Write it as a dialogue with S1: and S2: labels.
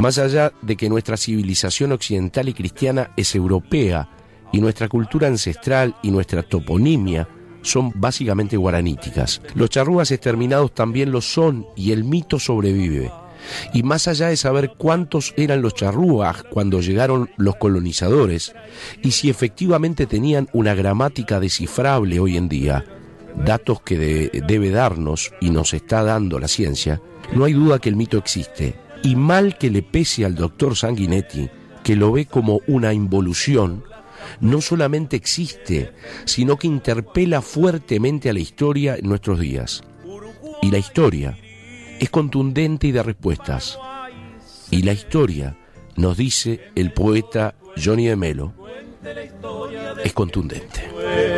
S1: Más allá de que nuestra civilización occidental y cristiana es europea y nuestra cultura ancestral y nuestra toponimia son básicamente guaraníticas, los charrúas exterminados también lo son y el mito sobrevive. Y más allá de saber cuántos eran los charrúas cuando llegaron los colonizadores y si efectivamente tenían una gramática descifrable hoy en día, datos que debe darnos y nos está dando la ciencia, no hay duda que el mito existe. Y mal que le pese al doctor Sanguinetti, que lo ve como una involución, no solamente existe, sino que interpela fuertemente a la historia en nuestros días. Y la historia es contundente y de respuestas. Y la historia, nos dice el poeta Johnny de Melo, es contundente.